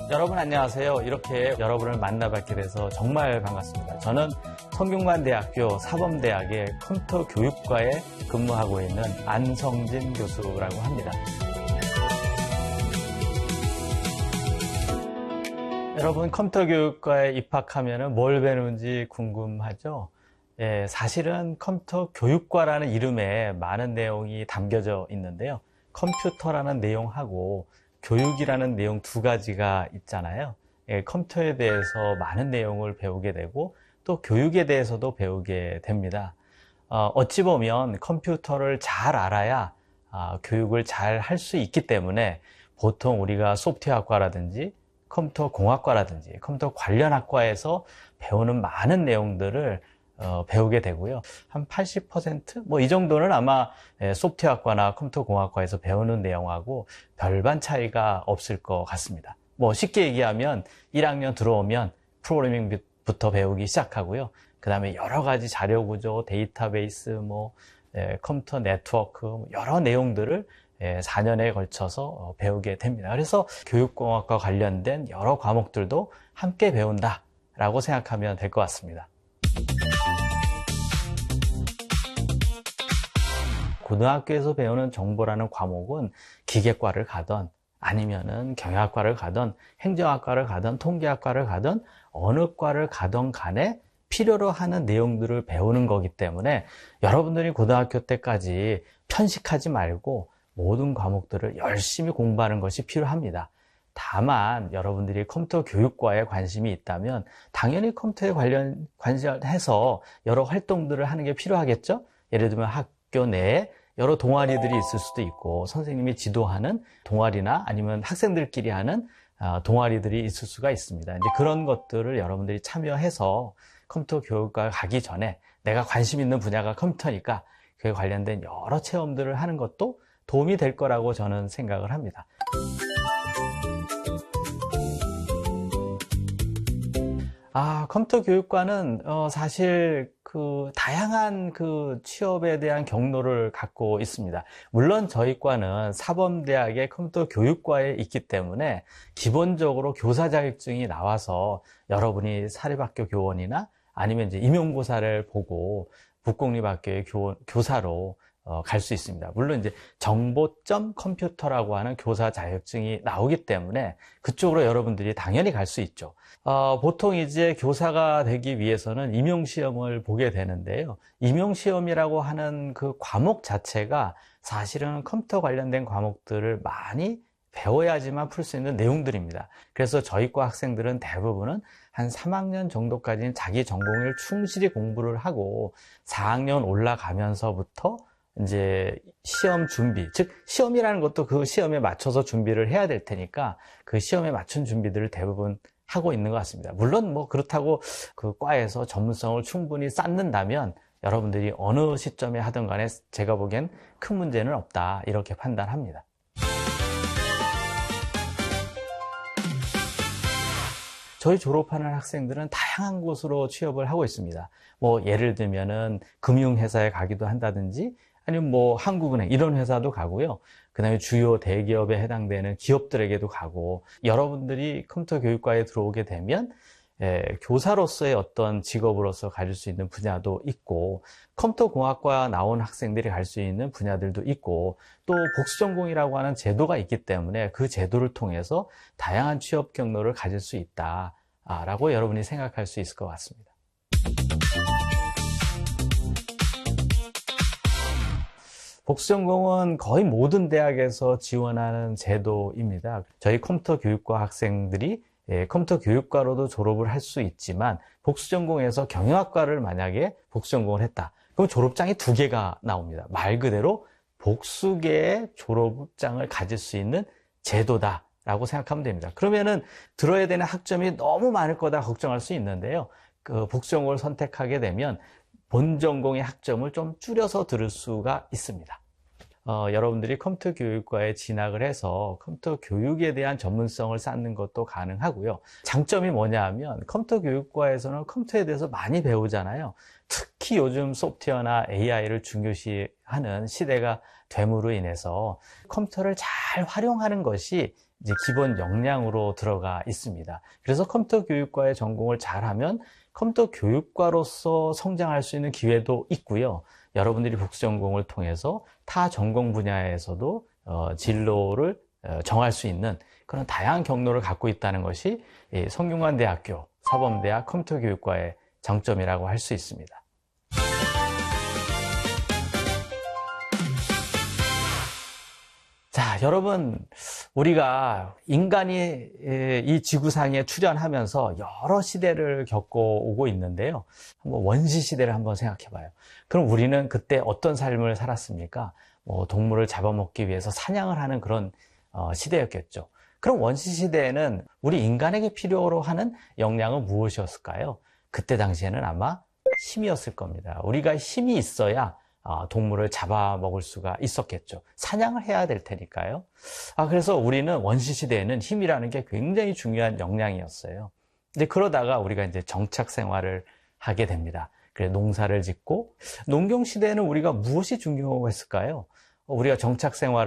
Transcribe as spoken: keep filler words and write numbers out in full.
여러분 안녕하세요. 이렇게 여러분을 만나뵙게 돼서 정말 반갑습니다. 저는 성균관대학교 사범대학의 컴퓨터 교육과에 근무하고 있는 안성진 교수라고 합니다. 여러분 컴퓨터 교육과에 입학하면 뭘 배우는지 궁금하죠? 예, 사실은 컴퓨터 교육과라는 이름에 많은 내용이 담겨져 있는데요. 컴퓨터라는 내용하고 교육이라는 내용 두 가지가 있잖아요. 예, 컴퓨터에 대해서 많은 내용을 배우게 되고 또 교육에 대해서도 배우게 됩니다. 어, 어찌 보면 컴퓨터를 잘 알아야 어, 교육을 잘 할 수 있기 때문에 보통 우리가 소프트웨어학과라든지 컴퓨터 공학과라든지 컴퓨터 관련 학과에서 배우는 많은 내용들을 어, 배우게 되고요. 한 팔십 퍼센트? 뭐 이 정도는 아마 소프트웨어학과나 컴퓨터 공학과에서 배우는 내용하고 별반 차이가 없을 것 같습니다. 뭐 쉽게 얘기하면 일 학년 들어오면 프로그래밍부터 배우기 시작하고요. 그 다음에 여러 가지 자료 구조, 데이터베이스, 뭐 예, 컴퓨터 네트워크 여러 내용들을 예, 사 년에 걸쳐서 배우게 됩니다. 그래서 교육공학과 관련된 여러 과목들도 함께 배운다라고 생각하면 될 것 같습니다. 고등학교에서 배우는 정보라는 과목은 기계과를 가던 아니면은 경영학과를 가던 행정학과를 가던 통계학과를 가던 어느 과를 가던 간에 필요로 하는 내용들을 배우는 거기 때문에 여러분들이 고등학교 때까지 편식하지 말고 모든 과목들을 열심히 공부하는 것이 필요합니다. 다만 여러분들이 컴퓨터 교육과에 관심이 있다면 당연히 컴퓨터에 관련 관련해서 여러 활동들을 하는 게 필요하겠죠? 예를 들면 학교 내에 여러 동아리들이 있을 수도 있고 선생님이 지도하는 동아리나 아니면 학생들끼리 하는 동아리들이 있을 수가 있습니다. 이제 그런 것들을 여러분들이 참여해서 컴퓨터 교육과에 가기 전에 내가 관심 있는 분야가 컴퓨터니까 그에 관련된 여러 체험들을 하는 것도 도움이 될 거라고 저는 생각을 합니다. 아, 컴퓨터 교육과는 어, 사실 그 다양한 그 취업에 대한 경로를 갖고 있습니다. 물론 저희 과는 사범대학의 컴퓨터 교육과에 있기 때문에 기본적으로 교사 자격증이 나와서 여러분이 사립학교 교원이나 아니면 이제 임용고사를 보고 국공립학교의 교, 교사로 어, 갈 수 있습니다. 물론 이제 정보점 컴퓨터라고 하는 교사 자격증이 나오기 때문에 그쪽으로 여러분들이 당연히 갈 수 있죠. 어, 보통 이제 교사가 되기 위해서는 임용시험을 보게 되는데요. 임용시험이라고 하는 그 과목 자체가 사실은 컴퓨터 관련된 과목들을 많이 배워야지만 풀 수 있는 내용들입니다. 그래서 저희 과 학생들은 대부분은 한 삼 학년 정도까지는 자기 전공을 충실히 공부를 하고 사 학년 올라가면서부터 이제 시험 준비, 즉 시험이라는 것도 그 시험에 맞춰서 준비를 해야 될 테니까 그 시험에 맞춘 준비들을 대부분 하고 있는 것 같습니다. 물론 뭐 그렇다고 그 과에서 전문성을 충분히 쌓는다면 여러분들이 어느 시점에 하든 간에 제가 보기엔 큰 문제는 없다 이렇게 판단합니다. 저희 졸업하는 학생들은 다양한 곳으로 취업을 하고 있습니다. 뭐 예를 들면은 금융회사에 가기도 한다든지 아니면 뭐 한국은행 이런 회사도 가고요. 그 다음에 주요 대기업에 해당되는 기업들에게도 가고 여러분들이 컴퓨터 교육과에 들어오게 되면 예, 교사로서의 어떤 직업으로서 가질 수 있는 분야도 있고 컴퓨터 공학과 나온 학생들이 갈 수 있는 분야들도 있고 또 복수전공이라고 하는 제도가 있기 때문에 그 제도를 통해서 다양한 취업 경로를 가질 수 있다라고 여러분이 생각할 수 있을 것 같습니다. 복수전공은 거의 모든 대학에서 지원하는 제도입니다. 저희 컴퓨터 교육과 학생들이 예, 컴퓨터 교육과로도 졸업을 할 수 있지만 복수전공에서 경영학과를 만약에 복수전공을 했다. 그럼 졸업장이 두 개가 나옵니다. 말 그대로 복수계의 졸업장을 가질 수 있는 제도다라고 생각하면 됩니다. 그러면은 들어야 되는 학점이 너무 많을 거다 걱정할 수 있는데요. 그 복수전공을 선택하게 되면 본 전공의 학점을 좀 줄여서 들을 수가 있습니다. 어, 여러분들이 컴퓨터 교육과에 진학을 해서 컴퓨터 교육에 대한 전문성을 쌓는 것도 가능하고요. 장점이 뭐냐 하면 컴퓨터 교육과에서는 컴퓨터에 대해서 많이 배우잖아요. 특히 요즘 소프트웨어나 에이아이를 중요시하는 시대가 됨으로 인해서 컴퓨터를 잘 활용하는 것이 이제 기본 역량으로 들어가 있습니다. 그래서 컴퓨터 교육과의 전공을 잘하면 컴퓨터 교육과로서 성장할 수 있는 기회도 있고요. 여러분들이 복수 전공을 통해서 타 전공 분야에서도 어, 진로를 어, 정할 수 있는 그런 다양한 경로를 갖고 있다는 것이 이 성균관대학교 사범대학 컴퓨터 교육과의 장점이라고 할 수 있습니다. 자, 여러분, 우리가 인간이 이 지구상에 출현하면서 여러 시대를 겪어오고 있는데요. 한번 원시 시대를 한번 생각해 봐요. 그럼 우리는 그때 어떤 삶을 살았습니까? 뭐 동물을 잡아먹기 위해서 사냥을 하는 그런 시대였겠죠. 그럼 원시 시대에는 우리 인간에게 필요로 하는 역량은 무엇이었을까요? 그때 당시에는 아마 힘이었을 겁니다. 우리가 힘이 있어야 동물을 잡아먹을 수가 있었겠죠. 사냥을 해야 될 테니까요. 아, 그래서 우리는 원시시대에는 힘이라는 게 굉장히 중요한 역량이었어요. 근데 그러다가 우리가 이제 정착 생활을 하게 됩니다. 그래, 농사를 짓고, 농경시대에는 우리가 무엇이 중요했을까요? 우리가 정착 생활을